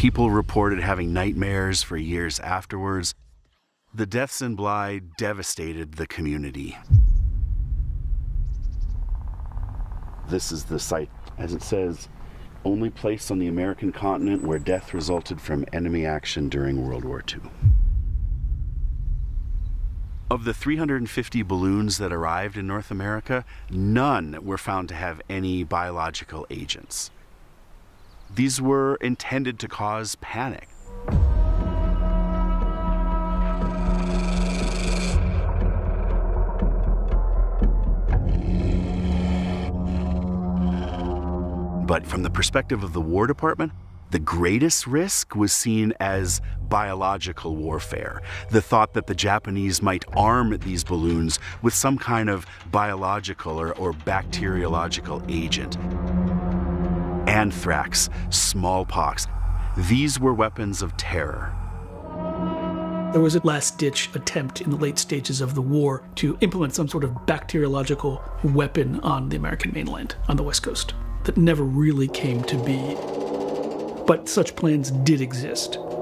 People reported having nightmares for years afterwards. The deaths in Bly devastated the community. This is the site, as it says, only place on the American continent where death resulted from enemy action during World War II. Of the 350 balloons that arrived in North America, none were found to have any biological agents. These were intended to cause panic. But from the perspective of the War Department, the greatest risk was seen as biological warfare. The thought that the Japanese might arm these balloons with some kind of biological or bacteriological agent. Anthrax, smallpox, these were weapons of terror. There was a last-ditch attempt in the late stages of the war to implement some sort of bacteriological weapon on the American mainland, on the West Coast, that never really came to be. But such plans did exist.